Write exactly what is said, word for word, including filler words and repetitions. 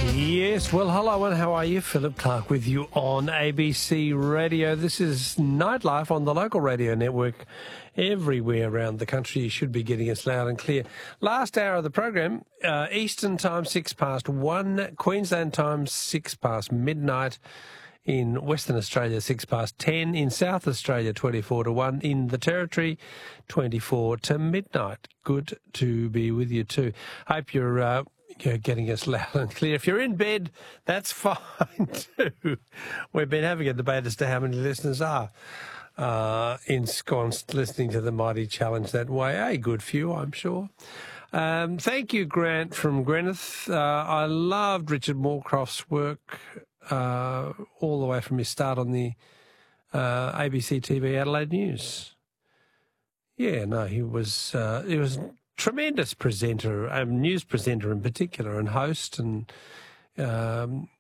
Yes, well, hello and how are you? Philip Clark with you on A B C Radio. This is Nightlife on the local radio network everywhere around the country. You should be getting us loud and clear. Last hour of the program, uh, Eastern time, six past one, Queensland time, six past midnight. In Western Australia, six past ten. In South Australia, twenty-four to one. In the Territory, twenty-four to midnight. Good to be with you too. Hope you're, uh, you're getting us loud and clear. If you're in bed, that's fine too. We've been having a debate as to how many listeners are uh, ensconced listening to the Mighty Challenge that way. A good few, I'm sure. Um, thank you, Grant from Greenock. Uh, I loved Richard Moorcroft's work. Uh, all the way from his start on the uh, A B C T V Adelaide News. Yeah, no, he was uh, he was a tremendous presenter, a news presenter in particular, and host, and um,